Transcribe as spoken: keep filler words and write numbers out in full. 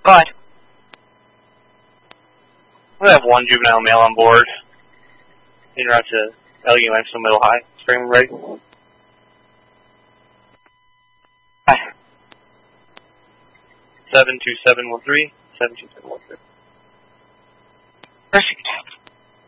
ahead. We have one juvenile male on board. En route to L U Limestone Middle High. Spring ready. Hi. seven two seven one three. seven two seven one three. Perfect.